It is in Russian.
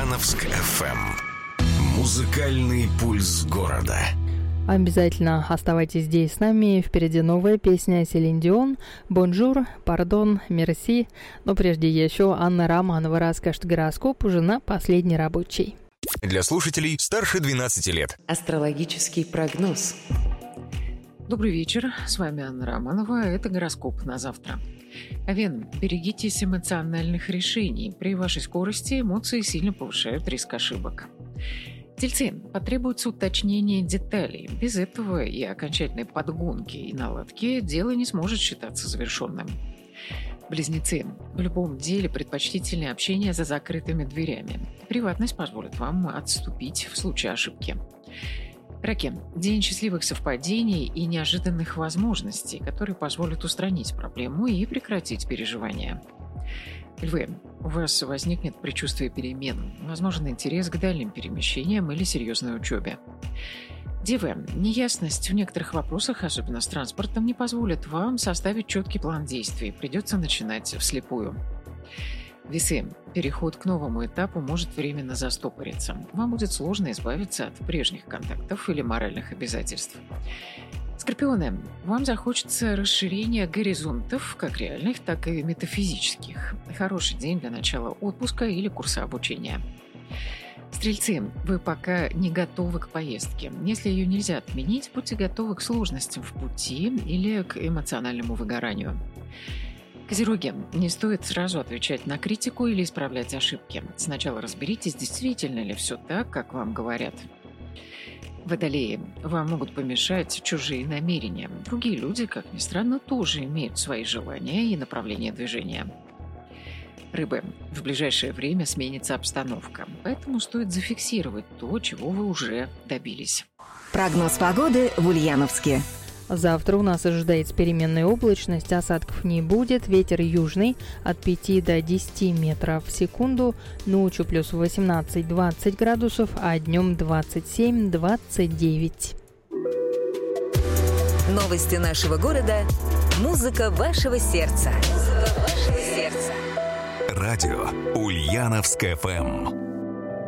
Ульяновск FM. Музыкальный пульс города. Обязательно оставайтесь здесь с нами. Впереди новая песня Селин Дион «Бонжур», «Пардон», «Мерси». Но прежде еще Анна Романова расскажет гороскоп уже на последний рабочий. Для слушателей старше 12 лет. Астрологический прогноз. Добрый вечер, с вами Анна Романова, это гороскоп на завтра. Овен, берегитесь эмоциональных решений. При вашей скорости эмоции сильно повышают риск ошибок. Тельцы, потребуется уточнение деталей. Без этого и окончательной подгонки и наладки дело не сможет считаться завершенным. Близнецы, в любом деле предпочтительнее общение за закрытыми дверями. Приватность позволит вам отступить в случае ошибки. Раки, день счастливых совпадений и неожиданных возможностей, которые позволят устранить проблему и прекратить переживания. Львы, у вас возникнет предчувствие перемен, возможен интерес к дальним перемещениям или серьезной учебе. Девы, неясность в некоторых вопросах, особенно с транспортом, не позволит вам составить четкий план действий, придется начинать вслепую. Весы, переход к новому этапу может временно застопориться. Вам будет сложно избавиться от прежних контактов или моральных обязательств. Скорпионы, вам захочется расширения горизонтов, как реальных, так и метафизических. Хороший день для начала отпуска или курса обучения. Стрельцы, вы пока не готовы к поездке. Если ее нельзя отменить, будьте готовы к сложностям в пути или к эмоциональному выгоранию. Козероги, не стоит сразу отвечать на критику или исправлять ошибки. Сначала разберитесь, действительно ли все так, как вам говорят. Водолеи, вам могут помешать чужие намерения. Другие люди, как ни странно, тоже имеют свои желания и направления движения. Рыбы, в ближайшее время сменится обстановка, поэтому стоит зафиксировать то, чего вы уже добились. Прогноз погоды в Ульяновске. Завтра у нас ожидается переменная облачность, осадков не будет, ветер южный от 5 до 10 метров в секунду, ночью плюс 18-20 градусов, а днем 27-29. Новости нашего города. Музыка вашего сердца. Радио Ульяновск FM.